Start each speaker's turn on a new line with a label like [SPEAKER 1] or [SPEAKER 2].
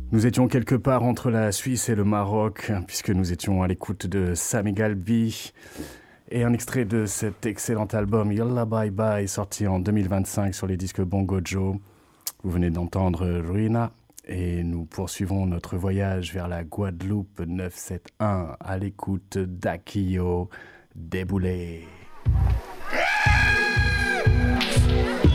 [SPEAKER 1] Nous étions quelque part entre la Suisse et le Maroc, puisque nous étions à l'écoute de Sammy Galbi et un extrait de cet excellent album Yalla Bye Bye, sorti en 2025 sur les disques Bongo Joe. Vous venez d'entendre Ruina et nous poursuivons notre voyage vers la Guadeloupe 971 à l'écoute d'Akio Déboulé.